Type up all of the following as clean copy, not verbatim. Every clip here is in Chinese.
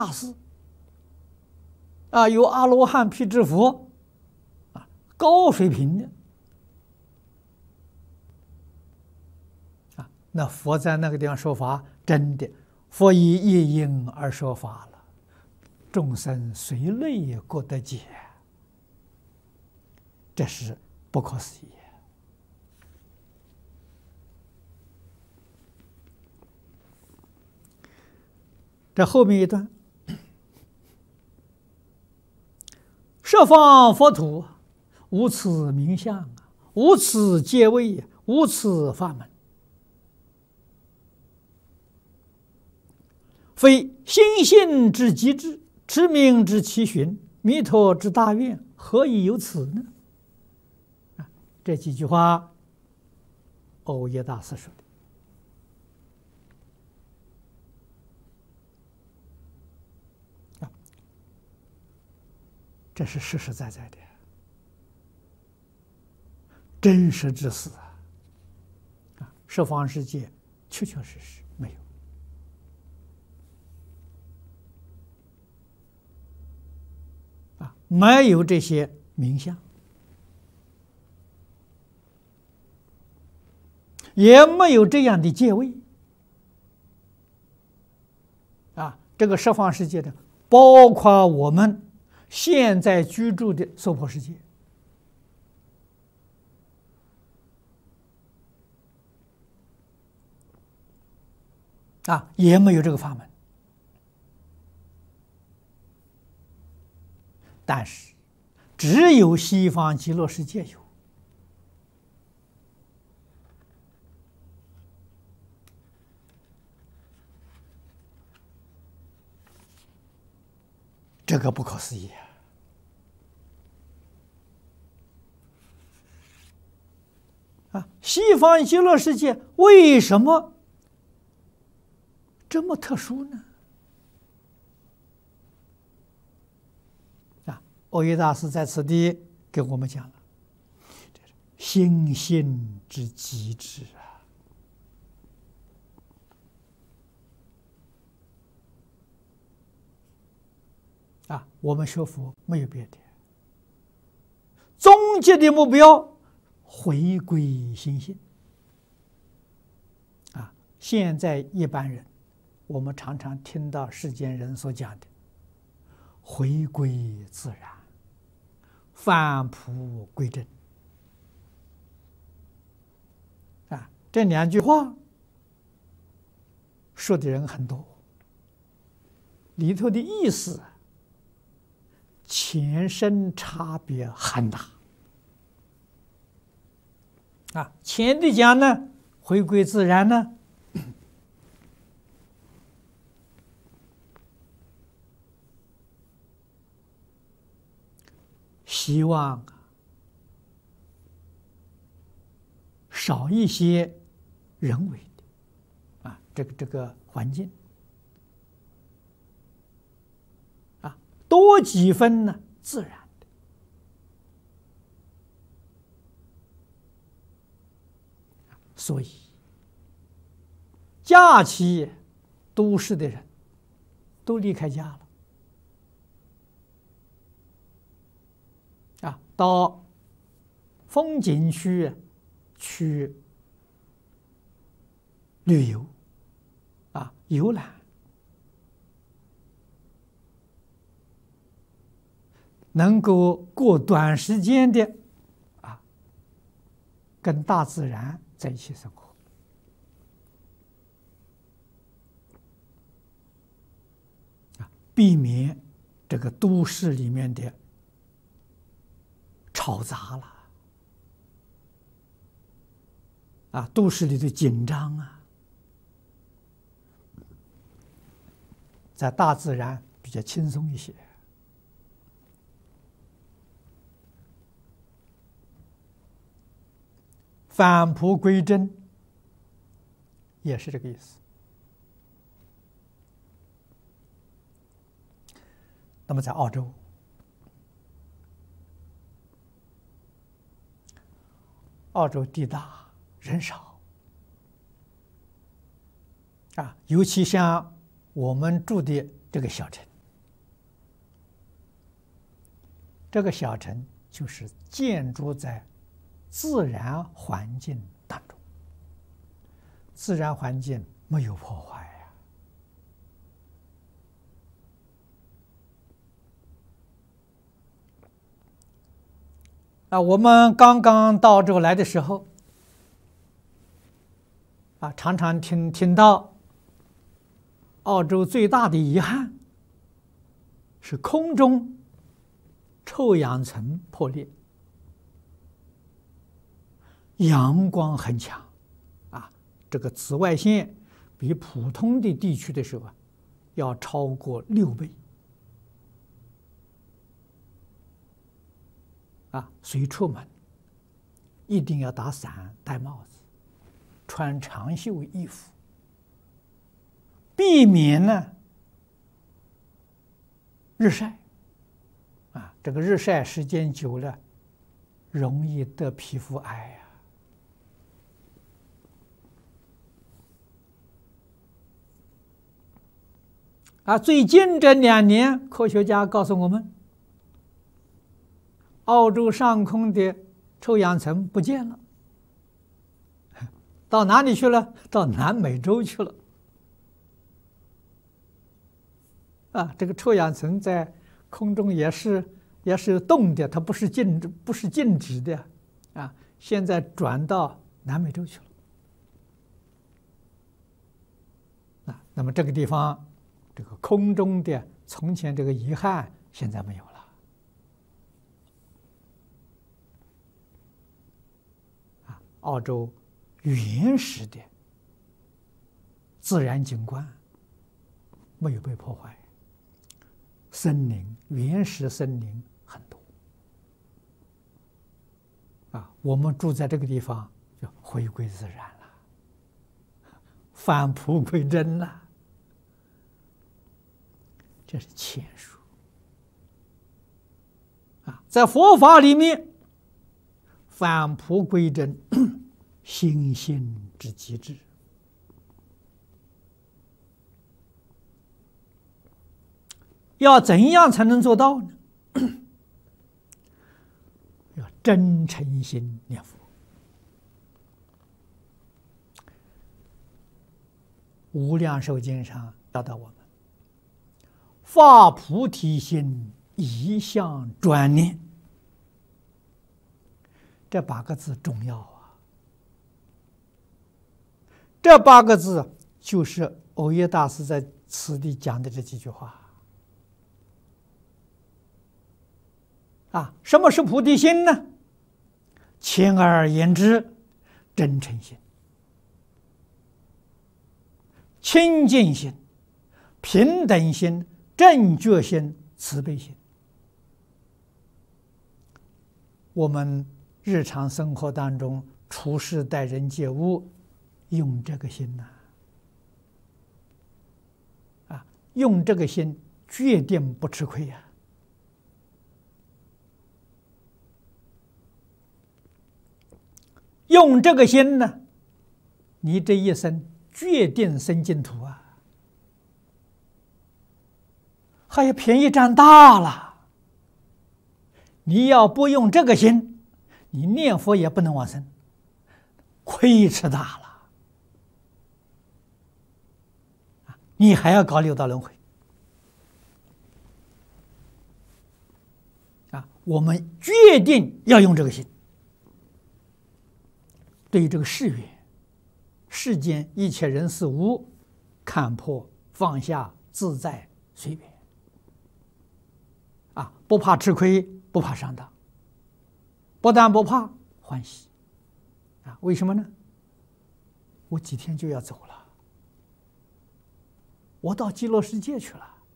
大师有阿罗汉、辟支佛高水平的那佛在那个地方说法，真的，佛以一因而说法了，众生随类各得解，这是不可思议。这后面一段，十方佛土，无此名相，无此阶位，无此法门。非心性之极致，持名之其循，弥陀之大愿，何以有此呢？这几句话，欧耶大师说的。这是实实在在的，真实之事十方世界确确实实没有没有这些名相，也没有这样的界位这个十方世界的，包括我们现在居住的娑婆世界也没有这个法门。但是只有西方极乐世界有。这个不可思议西方极乐世界为什么这么特殊呢？欧耶大师在此地给我们讲了，心性之极致我们学佛没有别的，终极的目标回归心性现在一般人，我们常常听到世间人所讲的回归自然，返璞归真这两句话说的人很多，里头的意思前身差别很大前的讲呢，回归自然呢，希望少一些人为的这个环境多几分呢自然的所以假期都市的人都离开家了到风景区去旅游游览，能够过短时间的跟大自然在一起生活避免这个都市里面的吵杂了都市里的紧张在大自然比较轻松一些返璞归真也是这个意思。那么在澳洲，澳洲地大人少尤其像我们住的这个小城这个小乘就是建筑在自然环境当中，自然环境没有破坏呀。我们刚刚到澳洲来的时候，常常听到澳洲最大的遗憾是空中臭氧层破裂，阳光很强，这个紫外线比普通的地区的时候要超过6倍，所以出门一定要打伞、戴帽子、穿长袖衣服，避免呢日晒。这个日晒时间久了，容易得皮肤癌最近这2年，科学家告诉我们，澳洲上空的臭氧层不见了，到哪里去了？到南美洲去了。这个臭氧层在空中也是动的，它不是静止的现在转到南美洲去了。那么这个地方，这个空中的从前这个遗憾现在没有了。澳洲原始的自然景观没有被破坏，森林、原始森林很多我们住在这个地方就回归自然了，返璞归真了，这是谦虚在佛法里面，返璞归真，心性之极致。要怎样才能做到呢？要真诚心念佛。无量寿经上教导我们，发菩提心，一向专念。这8个字重要这8个字就是耦耶大师在此地讲的这几句话什么是菩提心呢？简而言之，真诚心、清净心、平等心、正觉心、慈悲心。我们日常生活当中处事待人接物，用这个心用这个心，决定不吃亏用这个心呢，你这一生决定生净土还有便宜占大了。你要不用这个心，你念佛也不能往生，亏吃大了你还要搞六道轮回我们决定要用这个心。对于这个世缘、世间一切人事物，看破、放下、自在、随缘不怕吃亏，不怕上当，不但不怕，欢喜为什么呢？我几天就要走了，我到极乐世界去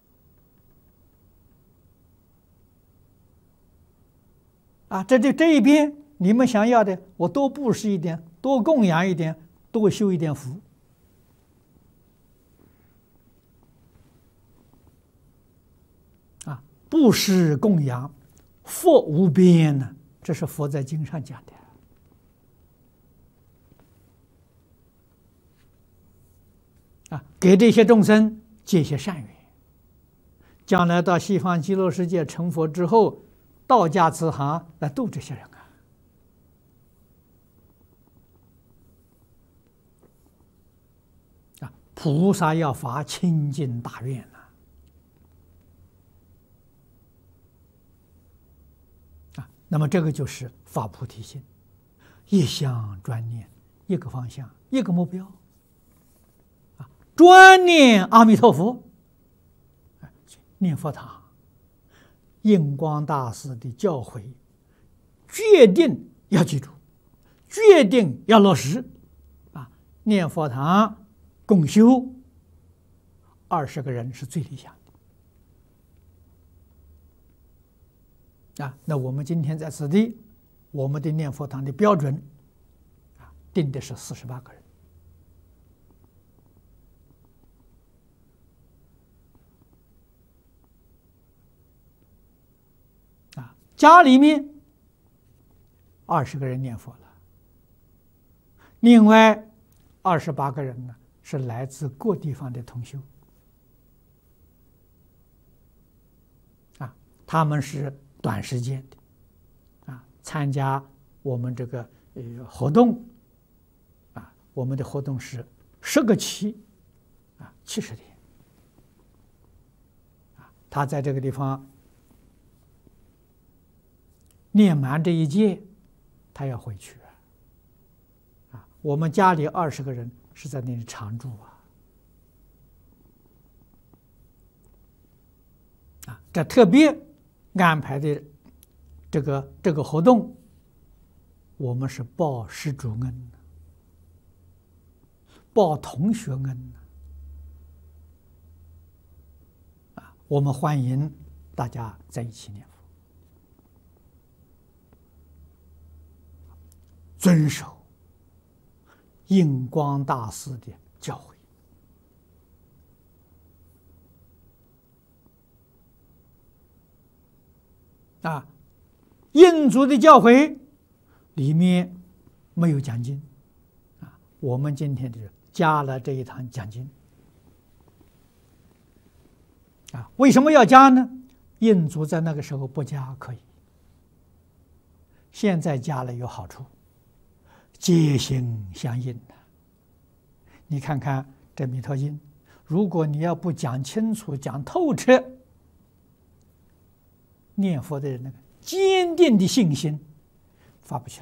了这一边你们想要的，我多布施一点，多供养一点，多修一点福布施供养，福无边呢，这是佛在经上讲的给这些众生结些善缘，将来到西方极乐世界成佛之后， 道家慈航来度这些人菩萨要发清净大愿那么这个就是发菩提心，一向专念，一个方向，一个目标专念阿弥陀佛，念佛堂，印光大师的教诲，决定要记住，决定要落实念佛堂共修20个人是最理想的那我们今天在此地，我们的念佛堂的标准定的是48个人家里面20个人念佛了，另外28个人呢是来自各地方的同修他们是短时间的参加我们这个活动我们的活动是10个期70天他在这个地方念满这一届，他要回去我们家里20个人是在那里常住这特别安排的这个活动，我们是报施主恩，报同学恩我们欢迎大家在一起念佛，遵守印光大师的教诲印祖的教诲里面没有讲经我们今天就加了这一堂讲经为什么要加呢？印祖在那个时候不加可以，现在加了有好处，皆心相应你看看这《弥陀经》，如果你要不讲清楚、讲透彻，念佛的人那个坚定的信心发不起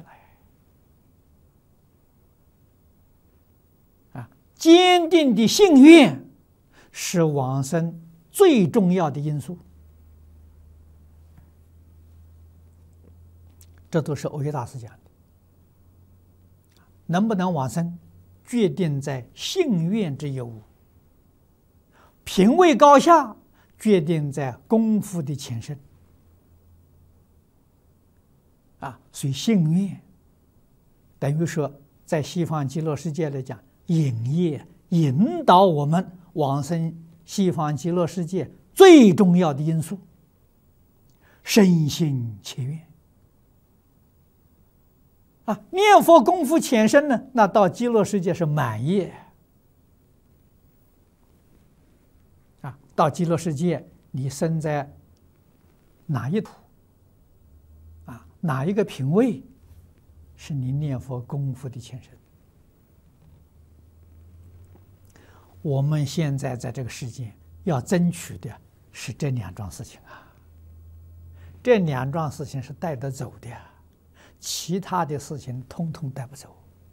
来坚定的信愿是往生最重要的因素。这都是耦约大师讲的。能不能往生，决定在信愿之有无；品位高下，决定在功夫的浅深。所以信愿等于说，在西方极乐世界来讲，引业引导我们往生西方极乐世界最重要的因素，深信切愿。念佛功夫浅深呢，那到极乐世界是满业到极乐世界，你生在哪一土哪一个品位，是你念佛功夫的浅深。我们现在在这个世界要争取的是这2桩事情这2桩事情是带得走的其他的事情通通带不走。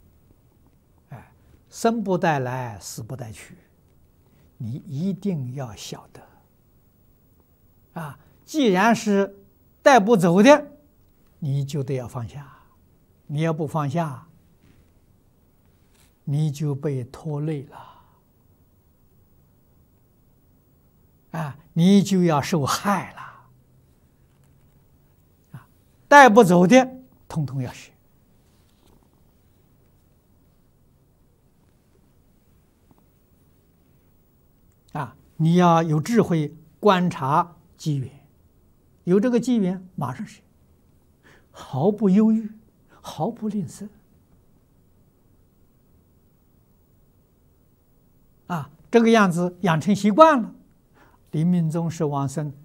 生不带来，死不带去，你一定要晓得既然是带不走的，你就得要放下。你要不放下，你就被拖累了你就要受害了带不走的统统要学你要有智慧观察机缘，有这个机缘马上学，毫不犹豫，毫不吝啬这个样子养成习惯了。临命终时往生